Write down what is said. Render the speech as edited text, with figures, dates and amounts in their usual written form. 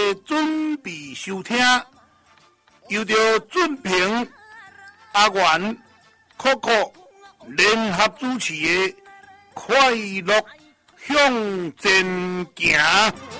准备收听，由着准平、阿元、Coco 联合主持的《快乐向前行》。